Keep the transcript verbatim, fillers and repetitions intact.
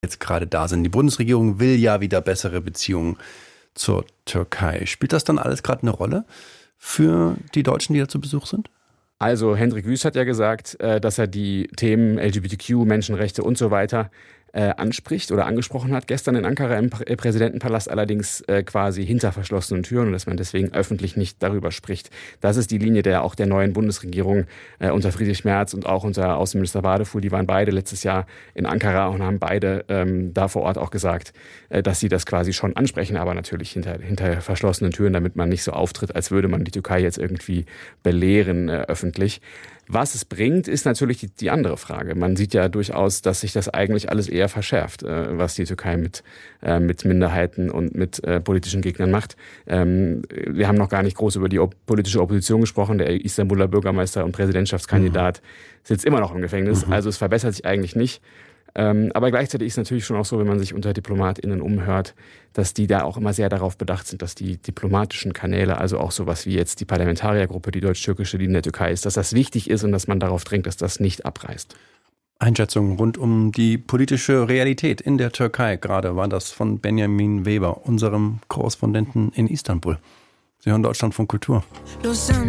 jetzt gerade da sind. Die Bundesregierung will ja wieder bessere Beziehungen zur Türkei. Spielt das dann alles gerade eine Rolle für die Deutschen, die da zu Besuch sind? Also Hendrik Wüst hat ja gesagt, dass er die Themen L G B T Q, Menschenrechte und so weiter äh, anspricht oder angesprochen hat. Gestern in Ankara im Pr- Präsidentenpalast allerdings äh, quasi hinter verschlossenen Türen und dass man deswegen öffentlich nicht darüber spricht. Das ist die Linie der auch der neuen Bundesregierung äh, unter Friedrich Merz und auch unter Außenminister Wadefuhl. Die waren beide letztes Jahr in Ankara und haben beide ähm, da vor Ort auch gesagt, äh, dass sie das quasi schon ansprechen, aber natürlich hinter, hinter verschlossenen Türen, damit man nicht so auftritt, als würde man die Türkei jetzt irgendwie belehren äh, öffentlich. Was es bringt, ist natürlich die, die andere Frage. Man sieht ja durchaus, dass sich das eigentlich alles eher verschärft, äh, was die Türkei mit, äh, mit Minderheiten und mit äh, politischen Gegnern macht. Ähm, wir haben noch gar nicht groß über die op- politische Opposition gesprochen. Der Istanbuler Bürgermeister und Präsidentschaftskandidat mhm. sitzt immer noch im Gefängnis. Mhm. Also es verbessert sich eigentlich nicht. Ähm, aber gleichzeitig ist es natürlich schon auch so, wenn man sich unter DiplomatInnen umhört, dass die da auch immer sehr darauf bedacht sind, dass die diplomatischen Kanäle, also auch sowas wie jetzt die Parlamentariergruppe, die deutsch-türkische, die in der Türkei ist, dass das wichtig ist und dass man darauf drängt, dass das nicht abreißt. Einschätzungen rund um die politische Realität in der Türkei gerade war das von Benjamin Weber, unserem Korrespondenten in Istanbul. Sie hören Deutschlandfunk Kultur.